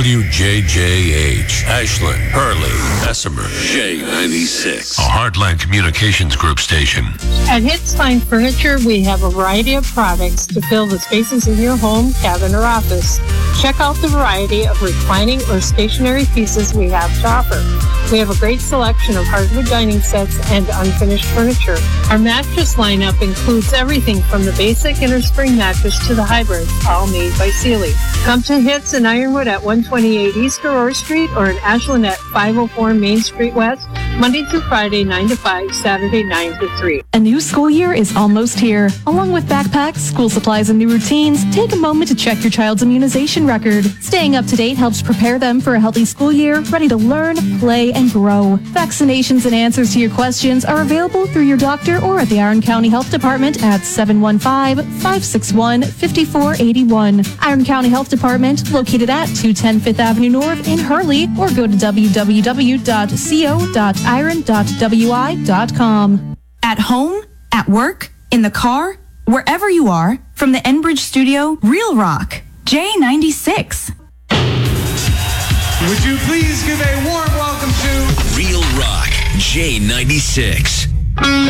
WJJH, Ashland, Hurley, Bessemer, J96, a Heartland Communications Group station. At Hits Fine Furniture, we have a variety of products to fill the spaces in your home, cabin, or office. Check out the variety of reclining or stationary pieces we have to offer. We have a great selection of hardwood dining sets and unfinished furniture. Our mattress lineup includes everything from the basic innerspring mattress to the hybrid, all made by Sealy. Come to Hits in Ironwood at 128 East Aurora Street or in Ashland at 504 Main Street West, Monday through Friday, 9 to 5, Saturday, 9 to 3. A new school year is almost here. Along with backpacks, school supplies, and new routines, take a moment to check your child's immunization record. Staying up to date helps prepare them for a healthy school year, ready to learn, play, and grow. Vaccinations and answers to your questions are available through your doctor or at the Iron County Health Department at 715-561-5481. Iron County Health Department, located at 210 Fifth Avenue North in Hurley, or go to www.co.iron.wi.com. At home, at work, in the car, wherever you are, from the Enbridge studio, Real Rock, J96. Would you please give a warm welcome to Real Rock, J96.